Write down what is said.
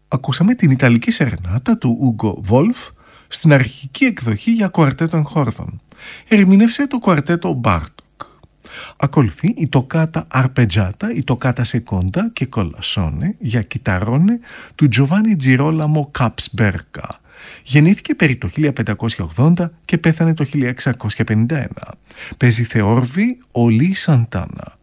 Ακούσαμε την Ιταλική σερενάτα του Ούγκο Βόλφ στην αρχική εκδοχή για κουαρτέτο εγχόρδων. Ερμήνευσε το κουαρτέτο Μπάρτοκ. Ακολουθεί η τοκάτα Αρπετζάτα, η τοκάτα Σεκόντα και Κολασόνε για κιταρόνε του Τζοβάνι Τζιρόλαμο Κάψμπερκα. Γεννήθηκε περί το 1580 και πέθανε το 1651. Παίζει θεόρβη ο Λι Σαντάνα.